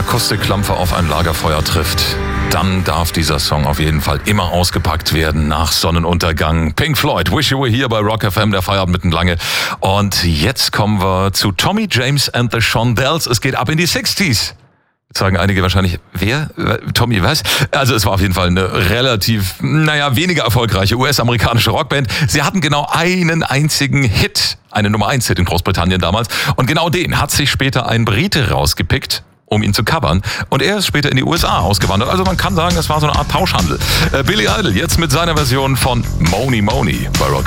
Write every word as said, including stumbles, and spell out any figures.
Akustiklampe auf ein Lagerfeuer trifft, dann darf dieser Song auf jeden Fall immer ausgepackt werden nach Sonnenuntergang. Pink Floyd, Wish You Were Here bei Rock F M, der Feierabend mitten lange. Und jetzt kommen wir zu Tommy James and the Shondells. Es geht ab in die sechziger. Jetzt sagen einige wahrscheinlich, wer? Tommy, was? Also es war auf jeden Fall eine relativ, naja, weniger erfolgreiche U S-amerikanische Rockband. Sie hatten genau einen einzigen Hit, einen Nummer eins Hit in Großbritannien damals. Und genau den hat sich später ein Brite rausgepickt, um ihn zu covern. Und er ist später in die U S A ausgewandert. Also man kann sagen, es war so eine Art Tauschhandel. Äh, Billy Idol jetzt mit seiner Version von Money Money bei Rock.